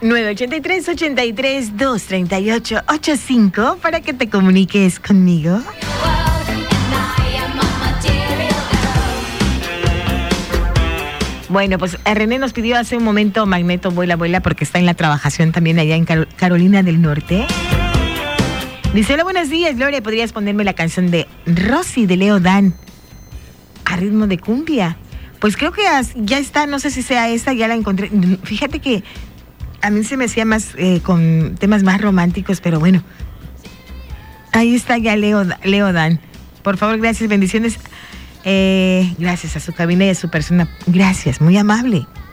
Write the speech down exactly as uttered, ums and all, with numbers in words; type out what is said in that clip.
nueve ocho tres, ocho tres, dos tres ocho, ocho cinco para que te comuniques conmigo. Bueno, pues René nos pidió hace un momento Magneto Vuela, Vuela, porque está en la trabajación también allá en Car- Carolina del Norte. Dice, hola, buenos días, Gloria, ¿podrías ponerme la canción de Rosy de Leo Dan a ritmo de cumbia? Pues creo que ya está, no sé si sea esta, ya la encontré. Fíjate que a mí se me hacía más eh, con temas más románticos, pero bueno. Ahí está ya Leo, Leo Dan. Por favor, gracias, bendiciones. Eh, gracias a su cabina y a su persona. Gracias, muy amable.